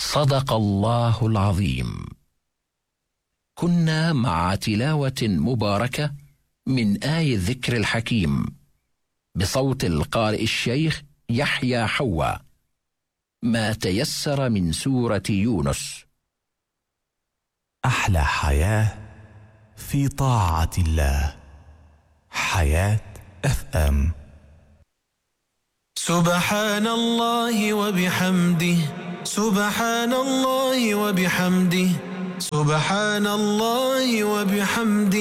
صدق الله العظيم. كنا مع تلاوة مباركة من آي الذكر الحكيم بصوت القارئ الشيخ يحيى حوا، ما تيسر من سورة يونس. أحلى حياة في طاعة الله. حياة FM. سبحان الله وبحمده، سبحان الله وبحمده، سبحان الله وبحمده.